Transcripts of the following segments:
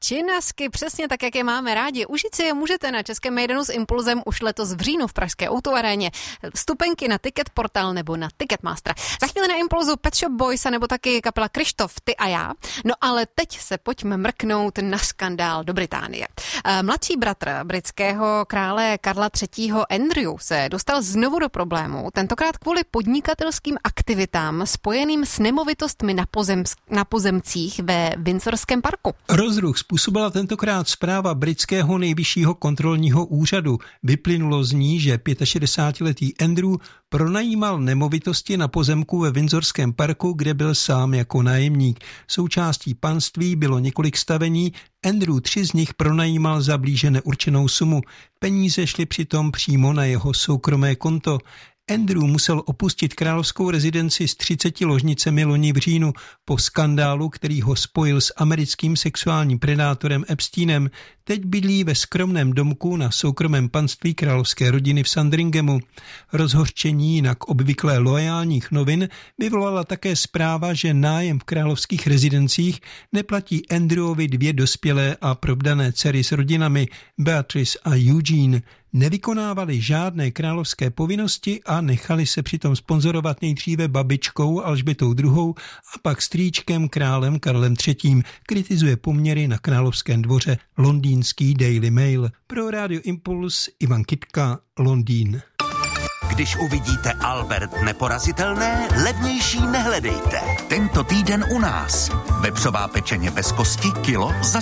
činasky, přesně tak, jak je máme rádi. Užít si je můžete na Českém mejdanu s Impulzem už letos v říjnu v pražské Autoaréně. Vstupenky na Ticketportal nebo na Ticketmaster. Za chvíli na Impulzu Pet Shop Boys a nebo taky kapela Krištof, Ty a já. No ale teď se pojďme mrknout na skandál do Británie. Mladší bratr britského krále Karla III. Andrew se dostal znovu do problému, tentokrát kvůli podnikatelským aktivitám spojeným s nemovitostmi na pozemcích ve Windsorském parku. Rozruch způsobila tentokrát zpráva britského nejvyššího kontrolního úřadu. Vyplynulo z ní, že 65-letý Andrew pronajímal nemovitosti na pozemku ve Windsorském parku, kde byl sám jako nájemník. Součástí panství bylo několik stavení, Andrew 3 z nich pronajímal za blíže neurčenou sumu. Peníze šly přitom přímo na jeho soukromé konto. Andrew musel opustit královskou rezidenci s 30 ložnicemi loni v říjnu po skandálu, který ho spojil s americkým sexuálním predátorem Epsteinem. Teď bydlí ve skromném domku na soukromém panství královské rodiny v Sandringhamu. Rozhořčení jinak obvykle loajálních novin vyvolala také zpráva, že nájem v královských rezidencích neplatí Andrewovi 2 dospělé a provdané dcery s rodinami Beatrice a Eugene. Nevykonávali žádné královské povinnosti a nechali se přitom sponzorovat nejdříve babičkou Alžbětou II. A pak strýčkem králem Karlem III. Kritizuje poměry na královském dvoře londýnský Daily Mail. Pro Rádio Impuls Ivan Kytka, Londýn. Když uvidíte Albert neporazitelné, levnější nehledejte. Tento týden u nás. Vepřová pečeně bez kosti kilo za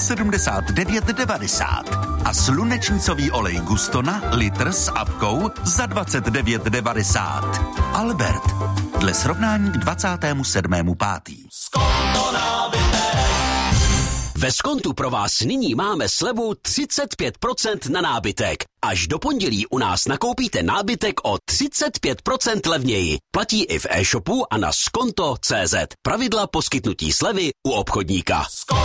79,90 a slunečnicový olej Gustona litr s apkou za 29,90. Albert. Dle srovnání k 27.5. Ve Skontu pro vás nyní máme slevu 35% na nábytek. Až do pondělí u nás nakoupíte nábytek o 35% levněji. Platí i v e-shopu a na skonto.cz. Pravidla poskytnutí slevy u obchodníka.